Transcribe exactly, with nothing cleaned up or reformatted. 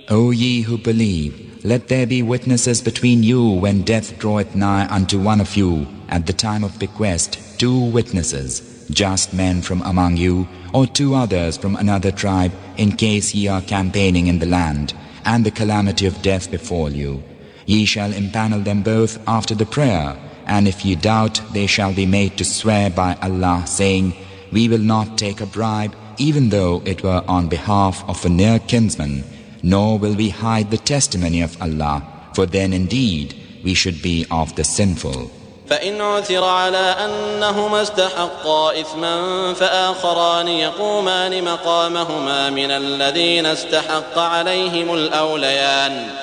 O ye who believe, let there be witnesses between you when death draweth nigh unto one of you at the time of bequest, two witnesses, just men from among you, or two others from another tribe, in case ye are campaigning in the land, and the calamity of death befall you. Ye shall impanel them both after the prayer, and if ye doubt, they shall be made to swear by Allah, saying, We will not take a bribe, even though it were on behalf of a near kinsman, nor will we hide the testimony of Allah, for then indeed we should be of the sinful. فإن عثر على أنهما استحقا إثما فآخران يقومان مقامهما من الذين استحق عليهم الأوليان